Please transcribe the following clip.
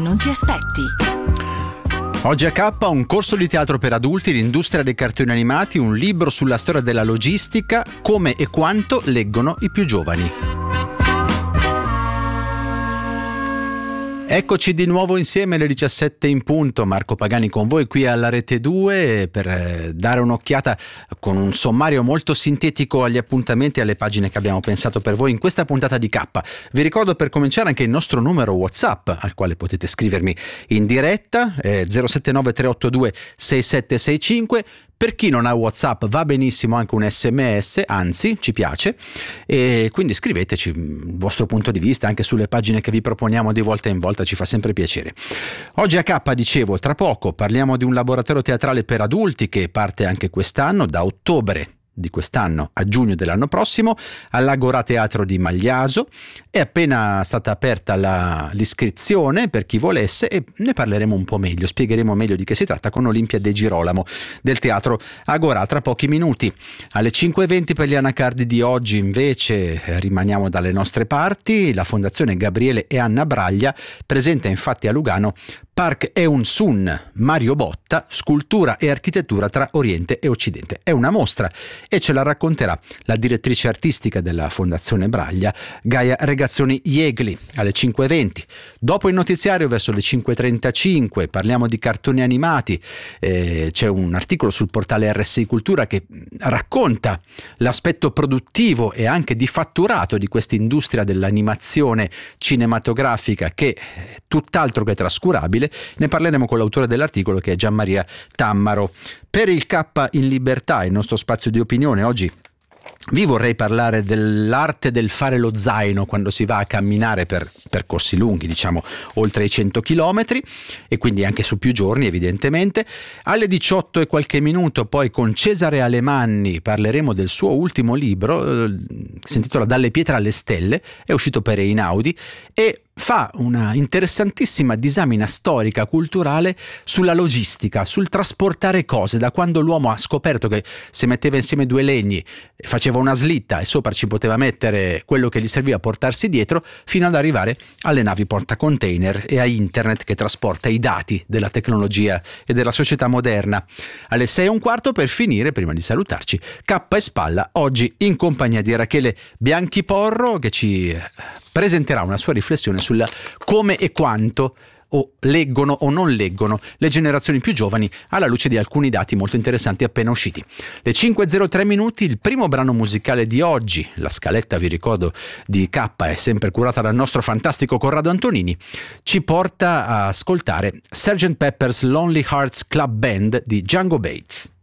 non ti aspetti. Oggi a K un corso di teatro per adulti, l'industria dei cartoni animati, un libro sulla storia della logistica, come e quanto leggono i più giovani. Eccoci di nuovo insieme alle 17 in punto, Marco Pagani con voi qui alla Rete 2 per dare un'occhiata con un sommario molto sintetico agli appuntamenti e alle pagine che abbiamo pensato per voi in questa puntata di K. Vi ricordo per cominciare anche il nostro numero WhatsApp al quale potete scrivermi in diretta, 079 382 6765. Per chi non ha WhatsApp va benissimo anche un SMS, anzi ci piace, e quindi scriveteci il vostro punto di vista anche sulle pagine che vi proponiamo di volta in volta, ci fa sempre piacere. Oggi a K, dicevo, tra poco parliamo di un laboratorio teatrale per adulti che parte anche quest'anno, da ottobre di quest'anno a giugno dell'anno prossimo all'Agora Teatro di Magliaso. È appena stata aperta l'iscrizione per chi volesse e ne parleremo un po' meglio, spiegheremo meglio di che si tratta con Olimpia De Girolamo del Teatro Agora tra pochi minuti. Alle 5:20 per gli anacardi di oggi invece rimaniamo dalle nostre parti. La Fondazione Gabriele e Anna Braglia presenta infatti a Lugano Park Eun-sun, Mario Botta, scultura e architettura tra Oriente e Occidente. È una mostra e ce la racconterà la direttrice artistica della Fondazione Braglia, Gaia Regazzoni Iegli, alle 5:20. Dopo il notiziario, verso le 5:35, parliamo di cartoni animati. C'è un articolo sul portale RSI Cultura che racconta l'aspetto produttivo e anche di fatturato di questa industria dell'animazione cinematografica che è tutt'altro che trascurabile. Ne parleremo con l'autore dell'articolo, che è Gianmaria Tammaro. Per il K in Libertà, il nostro spazio di opinione, oggi vi vorrei parlare dell'arte del fare lo zaino quando si va a camminare per percorsi lunghi, diciamo oltre i 100 chilometri, e quindi anche su più giorni evidentemente. Alle 18 e qualche minuto poi con Cesare Alemanni parleremo del suo ultimo libro, si intitola Dalle pietre alle stelle, è uscito per Einaudi e fa una interessantissima disamina storica, culturale sulla logistica, sul trasportare cose, da quando l'uomo ha scoperto che se metteva insieme due legni faceva una slitta e sopra ci poteva mettere quello che gli serviva a portarsi dietro, fino ad arrivare alle navi portacontainer e a internet che trasporta i dati della tecnologia e della società moderna. Alle 6:15 per finire, prima di salutarci, K e Spalla, oggi in compagnia di Rachele Bianchiporro, che ci presenterà una sua riflessione sul come e quanto leggono o non leggono le generazioni più giovani, alla luce di alcuni dati molto interessanti appena usciti. Le 5:03 minuti, il primo brano musicale di oggi. La scaletta, vi ricordo, di K è sempre curata dal nostro fantastico Corrado Antonini, ci porta a ascoltare Sgt. Pepper's Lonely Hearts Club Band di Django Bates.